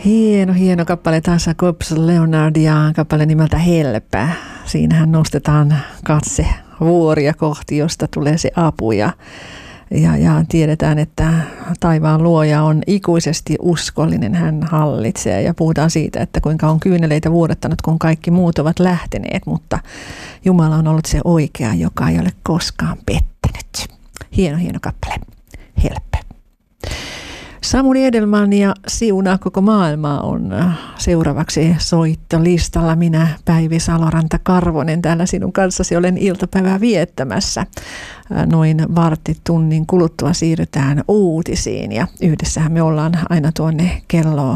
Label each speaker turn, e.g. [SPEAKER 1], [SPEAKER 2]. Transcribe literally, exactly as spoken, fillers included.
[SPEAKER 1] Hieno, hieno kappale taas Cobbs Leonard ja kappale nimeltä Help. Siinähän nostetaan katse vuoria kohti, josta tulee se apu ja, ja, ja tiedetään, että taivaan luoja on ikuisesti uskollinen, hän hallitsee ja puhutaan siitä, että kuinka on kyyneleitä vuodattanut, kun kaikki muut ovat lähteneet, mutta Jumala on ollut se oikea, joka ei ole koskaan pettänyt. Hieno, hieno kappale. Help. Samuli Edelman ja Siunaa koko maailmaa on seuraavaksi soittolistalla. Minä, Päivi Saloranta-Karvonen, täällä sinun kanssasi olen iltapäivää viettämässä. Noin varttitunnin kuluttua siirrytään uutisiin ja yhdessähän me ollaan aina tuonne kello